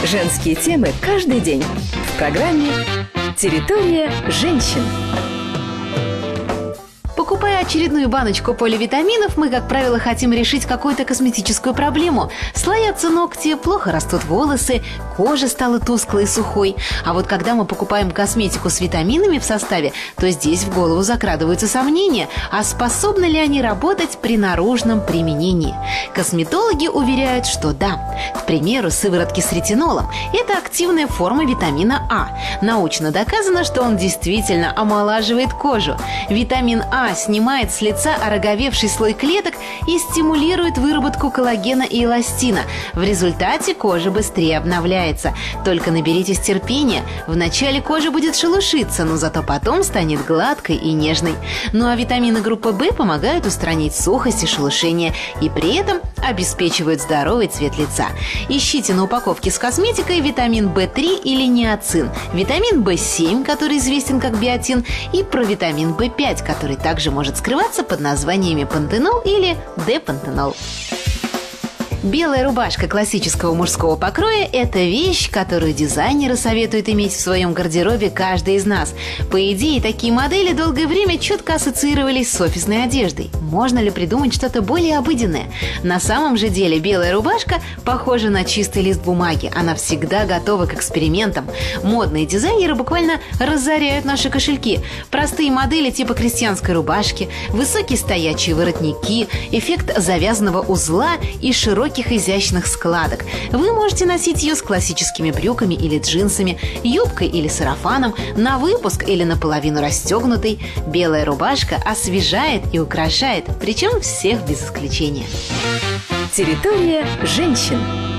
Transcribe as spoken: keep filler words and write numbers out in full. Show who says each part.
Speaker 1: Женские темы каждый день в программе «Территория женщин».
Speaker 2: Покупая очередную баночку поливитаминов, мы, как правило, хотим решить какую-то косметическую проблему. Слоятся ногти, плохо растут волосы, кожа стала тусклой и сухой. А вот когда мы покупаем косметику с витаминами в составе, то здесь в голову закрадываются сомнения, а способны ли они работать при наружном применении. Косметологи уверяют, что да. К примеру, сыворотки с ретинолом – это активная форма витамина А. Научно доказано, что он действительно омолаживает кожу. Витамин А снимает с лица ороговевший слой клеток и стимулирует выработку коллагена и эластина. В результате кожа быстрее обновляется. Только наберитесь терпения. Вначале кожа будет шелушиться, но зато потом станет гладкой и нежной. Ну а витамины группы В помогают устранить сухость и шелушение и при этом обеспечивают здоровый цвет лица. Ищите на упаковке с косметикой витамин В три или ниацин, витамин В семь, который известен как биотин, и провитамин В пять, который также может скрываться под названиями пантенол или депантенол. Белая рубашка классического мужского покроя – это вещь, которую дизайнеры советуют иметь в своем гардеробе каждый из нас. По идее, такие модели долгое время четко ассоциировались с офисной одеждой. Можно ли придумать что-то более обыденное? На самом же деле белая рубашка похожа на чистый лист бумаги. Она всегда готова к экспериментам. Модные дизайнеры буквально разоряют наши кошельки. Простые модели типа крестьянской рубашки, высокие стоячие воротники, эффект завязанного узла и широкий изящных складок. Вы можете носить ее с классическими брюками или джинсами, юбкой или сарафаном, на выпуск или наполовину расстегнутой. Белая рубашка освежает и украшает, причем всех без исключения.
Speaker 1: Территория женщин.